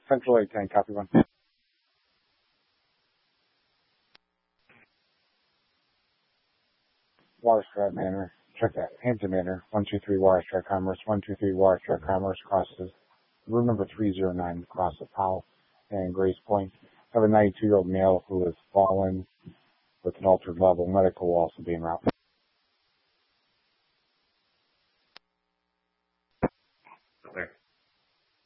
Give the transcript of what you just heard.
Central 810, copy 1. Waterstrat Manor, check that. Hampton Manor, 123 Waterstrat Commerce, 123 Waterstrat Commerce, crosses room number 309, across the Powell and Grace Point. Have a 92-year-old male who has fallen with an altered level. Medical will also be en route.